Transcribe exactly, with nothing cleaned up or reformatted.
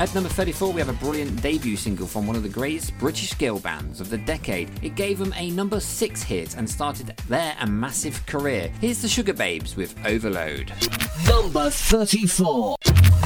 At number thirty-four, we have a brilliant debut single from one of the greatest British girl bands of the decade. It gave them a number six hit and started their a massive career. Here's the Sugar Babes with Overload. Number thirty-four.